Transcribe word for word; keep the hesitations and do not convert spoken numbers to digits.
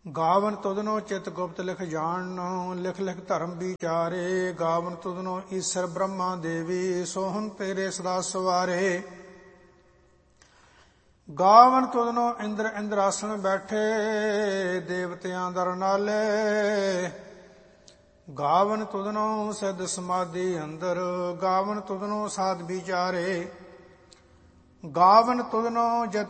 ਗਾਵਨ ਤੁਧਨੋ ਚਿਤ ਗੁਪਤ ਲਿਖ ਜਾਣਨੋ, ਲਿਖ ਲਿਖ ਧਰਮ ਵਿਚਾਰੇ। ਗਾਵਨ ਤੁਧਨੋ ਈਸ਼ਰ ਬ੍ਰਹਮਾ ਦੇਵੀ, ਸੋਹਣ ਤੇਰੇ ਸਦਾ ਸਵਾਰੇ। ਗਾਵਨ ਤੁਧਨੋ ਇੰਦਰ ਇੰਦਰਾਸਣ ਬੈਠੇ, ਦੇਵਤਿਆਂ ਦਰ ਨਾਲੇ। ਗਾਵਨ ਤੁਧਨੋ ਸਿੱਧ ਸਮਾਧੀ ਅੰਦਰ, ਗਾਵਨ ਤੁਧਨੋ ਸਾਧ ਵਿਚਾਰੇ। ਗਾਵਨ ਤੁਧਨੋ ਜਤ